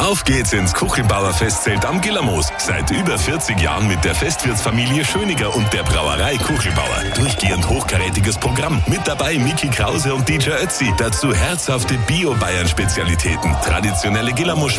Auf geht's ins Kuchelbauer Festzelt am Gillermoos. Seit über 40 Jahren mit der Festwirtsfamilie Schöniger und der Brauerei Kuchelbauer. Durchgehend hochkarätiges Programm. Mit dabei Miki Krause und DJ Ötzi. Dazu herzhafte Bio-Bayern-Spezialitäten. Traditionelle Gillermoos